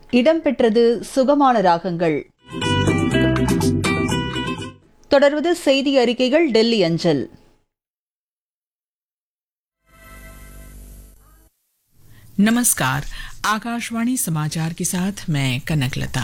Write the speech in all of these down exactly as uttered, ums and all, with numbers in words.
இடம்பெற்றது சுகமான ராகங்கள். தொடர்வது செய்தி அறிக்கைகள் டெல்லி அஞ்சல். नमस्कार, आकाशवाणी समाचार के साथ मैं कनकलता।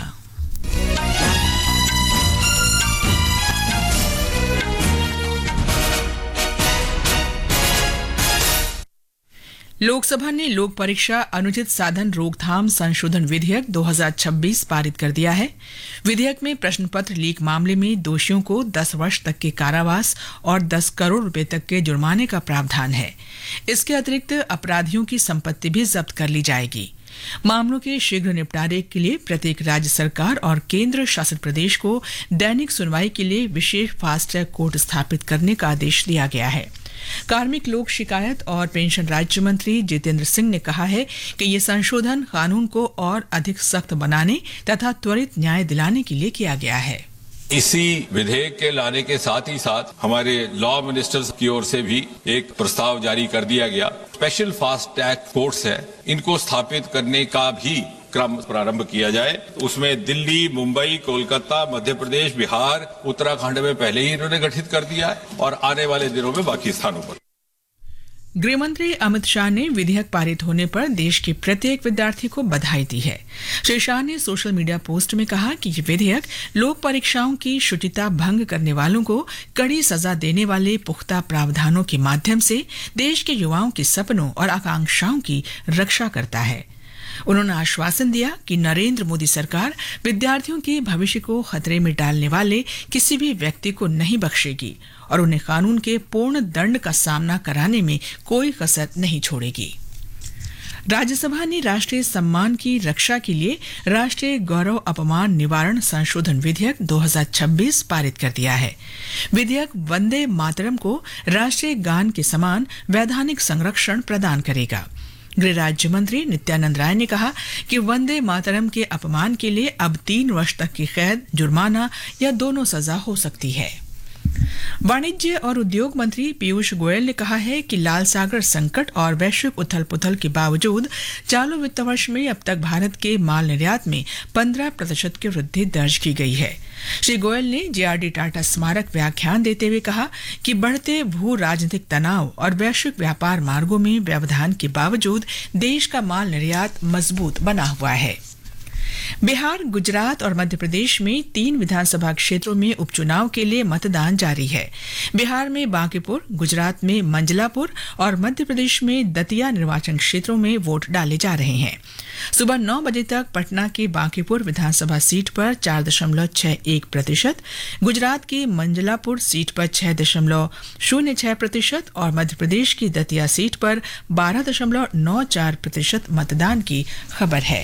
लोकसभा ने लोक परीक्षा अनुचित साधन रोकथाम संशोधन विधेयक दो हज़ार छब्बीस पारित कर दिया है। विधेयक में प्रश्न पत्र लीक मामले में दोषियों को दस वर्ष तक के कारावास और दस करोड़ रुपए तक के जुर्माने का प्रावधान है। इसके अतिरिक्त अपराधियों की संपत्ति भी जब्त कर ली जाएगी। मामलों के शीघ्र निपटारे के लिए प्रत्येक राज्य सरकार और केंद्र शासित प्रदेश को दैनिक सुनवाई के लिए विशेष फास्ट ट्रैक कोर्ट स्थापित करने का आदेश दिया गया है। कार्मिक लोक शिकायत और पेंशन राज्य मंत्री जितेंद्र सिंह ने कहा है कि ये संशोधन कानून को और अधिक सख्त बनाने तथा त्वरित न्याय दिलाने के लिए किया गया है। इसी विधेयक के लाने के साथ ही साथ हमारे लॉ मिनिस्टर्स की ओर से भी एक प्रस्ताव जारी कर दिया गया। स्पेशल फास्ट ट्रैक कोर्ट्स है, इनको स्थापित करने का भी क्रम प्रारंभ किया जाए। उसमें दिल्ली, मुंबई, कोलकाता, मध्य प्रदेश, बिहार, उत्तराखंड में पहले ही इन्होंने गठित कर दिया है और आने वाले दिनों में बाकी स्थानों पर। गृहमंत्री अमित शाह ने विधेयक पारित होने पर देश के प्रत्येक विद्यार्थी को बधाई दी है। श्री शाह ने सोशल मीडिया पोस्ट में कहा कि ये विधेयक लोक परीक्षाओं की शुचिता भंग करने वालों को कड़ी सजा देने वाले पुख्ता प्रावधानों के माध्यम से देश के युवाओं के सपनों और आकांक्षाओं की रक्षा करता है। उन्होंने आश्वासन दिया कि नरेंद्र मोदी सरकार विद्यार्थियों के भविष्य को खतरे में डालने वाले किसी भी व्यक्ति को नहीं बख्शेगी और उन्हें कानून के पूर्ण दंड का सामना कराने में कोई कसर नहीं छोड़ेगी। राज्यसभा ने राष्ट्रीय सम्मान की रक्षा के लिए राष्ट्रीय गौरव अपमान निवारण संशोधन विधेयक दो हज़ार छब्बीस पारित कर दिया है। विधेयक वंदे मातरम को राष्ट्रीय गान के समान वैधानिक संरक्षण प्रदान करेगा। गृह राज्य मंत्री नित्यानंद राय ने कहा कि वंदे मातरम के अपमान के लिए अब तीन वर्ष तक की कैद, जुर्माना या दोनों सजा हो सकती है। वाणिज्य और उद्योग मंत्री पीयूष गोयल ने कहा है कि लाल सागर संकट और वैश्विक उथल पुथल के बावजूद चालू वित्त वर्ष में अब तक भारत के माल निर्यात में पंद्रह प्रतिशत की वृद्धि दर्ज की गई है। श्री गोयल ने जेआरडी टाटा स्मारक व्याख्यान देते हुए कहा कि बढ़ते भू राजनीतिक तनाव और वैश्विक व्यापार मार्गों में व्यवधान के बावजूद देश का माल निर्यात मजबूत बना हुआ है। बिहार, गुजरात और मध्य प्रदेश में तीन विधानसभा क्षेत्रों में उपचुनाव के लिए मतदान जारी है। बिहार में बांकीपुर, गुजरात में मंजलापुर और मध्य प्रदेश में दतिया निर्वाचन क्षेत्रों में वोट डाले जा रहे हैं। सुबह नौ बजे तक पटना की बांकीपुर विधानसभा सीट पर चार दशमलव छह एक प्रतिशत, गुजरात की मंजलापुर सीट पर छह दशमलव शून्य छह प्रतिशत और मध्य प्रदेश की दतिया सीट पर बारह दशमलव नौ चार प्रतिशत मतदान की खबर है।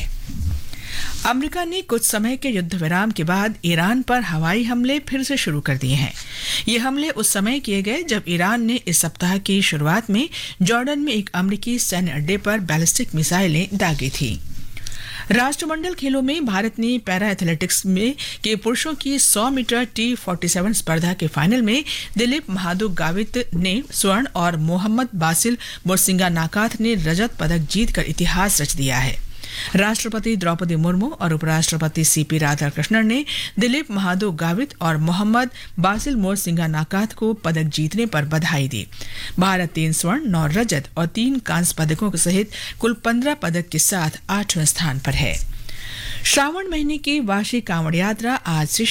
अमेरिका ने कुछ समय के युद्ध विराम के बाद ईरान पर हवाई हमले फिर से शुरू कर दिए हैं। ये हमले उस समय किए गए जब ईरान ने इस सप्ताह की शुरुआत में जॉर्डन में एक अमेरिकी सैन्य अड्डे पर बैलिस्टिक मिसाइलें दागी थी। राष्ट्रमंडल खेलों में भारत ने पैरा एथलेटिक्स में के पुरुषों की सौ मीटर टी सैंतालीस स्पर्धा के फाइनल में दिलीप महादू गावित ने स्वर्ण और मोहम्मद बासिल मोरसिंगा नाकाथ ने रजत पदक जीतकर इतिहास रच दिया है। राष्ट्रपति द्रौपदी मुर्मू और उपराष्ट्रपति सीपी राधाकृष्णन ने दिलीप महादू गावित और मोहम्मद बासिल मोरसिंगा नाकाथ को पदक जीतने पर बधाई दी। भारत तीन स्वर्ण, नौ रजत और तीन कांस्य पदकों सहित कुल पंद्रह पदक के साथ आठवें स्थान पर है। श्रावण महीने की वार्षिक कांवड़ यात्रा आज से